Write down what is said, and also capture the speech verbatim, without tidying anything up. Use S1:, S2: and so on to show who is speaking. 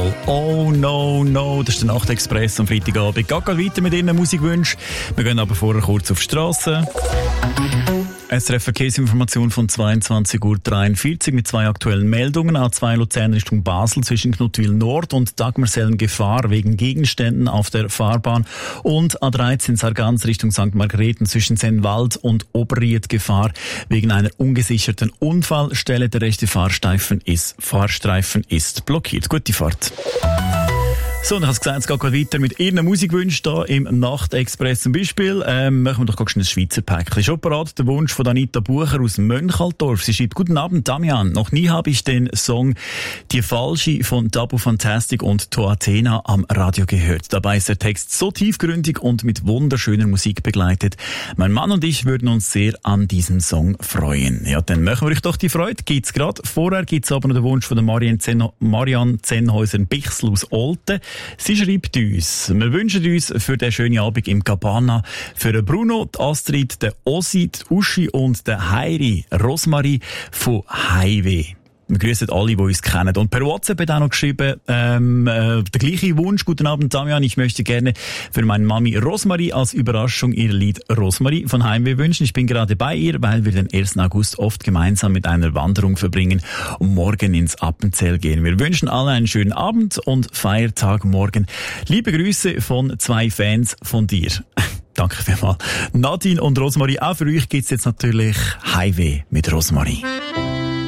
S1: Adele. Oh no, no. Das ist der Nachtexpress am Freitagabend. Geht gerade weiter mit Ihren Musikwünschen. Wir gehen aber vorher kurz auf die Straße. S R F Verkehrsinformation von zweiundzwanzig Uhr dreiundvierzig mit zwei aktuellen Meldungen. A zwei Luzern Richtung Basel zwischen Knutwil Nord und Dagmersellen Gefahr wegen Gegenständen auf der Fahrbahn. Und A dreizehn Sargans Richtung Sankt Margrethen zwischen Sennwald und Oberried Gefahr wegen einer ungesicherten Unfallstelle. Der rechte Fahrstreifen ist, Fahrstreifen ist blockiert. Gute Fahrt. So, und ich habe gesagt, es geht gerade weiter mit Ihren Musikwünschen hier im Nachtexpress. Zum Beispiel ähm, machen wir doch gerade ein Schweizer Päckchen. Schon parat der Wunsch von Anita Bucher aus Mönchaltdorf. Sie schreibt: Guten Abend, Damian. Noch nie habe ich den Song Die Falsche von Tabu Fantastic und Toatena am Radio gehört. Dabei ist der Text so tiefgründig und mit wunderschöner Musik begleitet. Mein Mann und ich würden uns sehr an diesem Song freuen. Ja, dann machen wir euch doch die Freude. Gibt's gerade. Vorher gibt's aber noch den Wunsch von der Marianne Zen- Marianne Zenhäuser-Bichsel aus Olten. Sie schreibt uns: Wir wünschen uns für den schönen Abend im Cabana für den Bruno, die Astrid, den Ossi, die Uschi und den Heiri Rosmarie von Highway. Wir grüßen alle, die uns kennen. Und per WhatsApp hat auch noch geschrieben, ähm, äh, der gleiche Wunsch. Guten Abend, Damian. Ich möchte gerne für meine Mami Rosmarie als Überraschung ihr Lied Rosmarie von Heimweh wünschen. Ich bin gerade bei ihr, weil wir den ersten August oft gemeinsam mit einer Wanderung verbringen und morgen ins Appenzell gehen. Wir wünschen alle einen schönen Abend und Feiertag morgen. Liebe Grüße von zwei Fans von dir. Danke vielmals. Nadine und Rosmarie, auch für euch gibt's jetzt natürlich Highway mit Rosmarie.